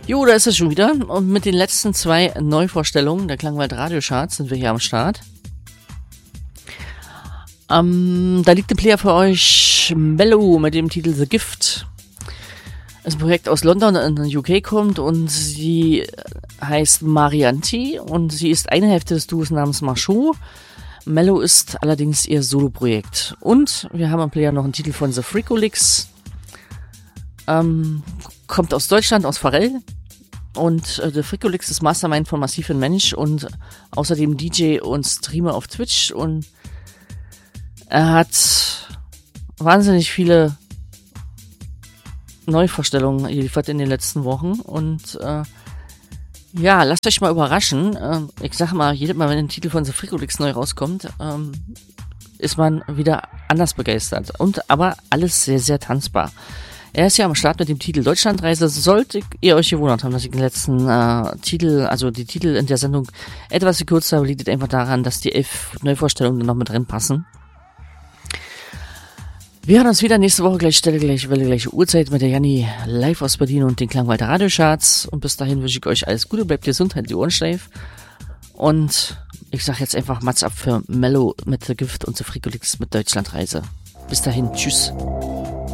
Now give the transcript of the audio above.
Jo, da ist es schon wieder. Und mit den letzten 2 Neuvorstellungen der Klangwald Radiocharts sind wir hier am Start. Da liegt ein Player für euch, Mellow, mit dem Titel The Gift. Das ist ein Projekt aus London in den UK kommt und sie heißt Marianti und sie ist eine Hälfte des Duos namens Marchot. Mellow ist allerdings ihr Solo-Projekt. Und wir haben am Player noch einen Titel von The Freakolix. Kommt aus Deutschland, aus Pharrell. Und The Freakolix ist Mastermind von Massiv Mensch und außerdem DJ und Streamer auf Twitch. Und er hat wahnsinnig viele Neuvorstellungen geliefert in den letzten Wochen. Und ja, lasst euch mal überraschen. Ich sag mal, jedes Mal, wenn ein Titel von The Freakolix neu rauskommt, ist man wieder anders begeistert. Und aber alles sehr, sehr tanzbar. Er ist ja am Start mit dem Titel Deutschlandreise. Solltet ihr euch gewundert haben, dass ich den letzten Titel, also die Titel in der Sendung etwas gekürzt habe, liegt einfach daran, dass die 11 Neuvorstellungen noch mit drin passen. Wir hören uns wieder nächste Woche, gleiche Stelle, gleiche Welle, gleiche Uhrzeit mit der Janni live aus Berlin und den Klangwald Radiocharts. Und bis dahin wünsche ich euch alles Gute, bleibt gesund, haltet die Ohren steif. Und ich sag jetzt einfach Mats ab für Mellow mit The Gift und The Freakolix mit Deutschlandreise. Bis dahin, tschüss.